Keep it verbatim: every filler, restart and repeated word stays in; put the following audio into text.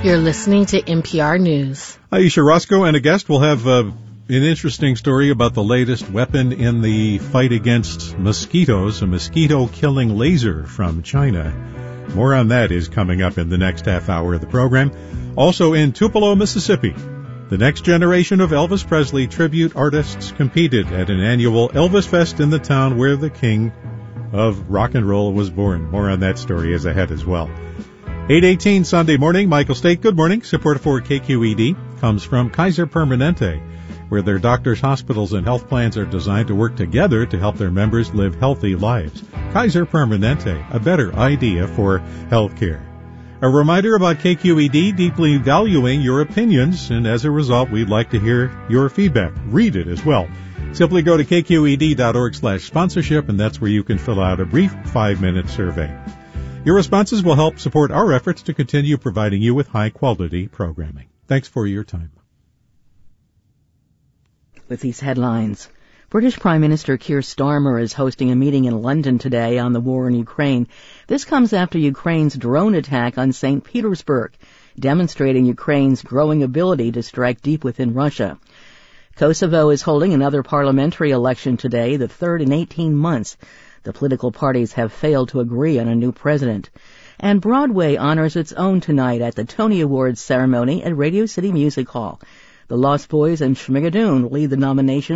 You're listening to N P R News. Aisha Roscoe and a guest will have uh, an interesting story about the latest weapon in the fight against mosquitoes, a mosquito-killing laser from China. More on that is coming up in the next half hour of the program. Also in Tupelo, Mississippi, the next generation of Elvis Presley tribute artists competed at an annual Elvis Fest in the town where the king of rock and roll was born. More on that story is ahead as well. eight eighteen Sunday morning, Michael State, good morning. Support for K Q E D comes from Kaiser Permanente, where their doctors, hospitals, and health plans are designed to work together to help their members live healthy lives. Kaiser Permanente, a better idea for health care. A reminder about K Q E D, deeply valuing your opinions, and as a result, we'd like to hear your feedback. Read it as well. Simply go to k q e d dot org slash sponsorship, and that's where you can fill out a brief five-minute survey. Your responses will help support our efforts to continue providing you with high-quality programming. Thanks for your time. With these headlines, British Prime Minister Keir Starmer is hosting a meeting in London today on the war in Ukraine. This comes after Ukraine's drone attack on Saint Petersburg, demonstrating Ukraine's growing ability to strike deep within Russia. Kosovo is holding another parliamentary election today, the third in eighteen months. The political parties have failed to agree on a new president. And Broadway honors its own tonight at the Tony Awards ceremony at Radio City Music Hall. The Lost Boys and Schmigadoon lead the nomination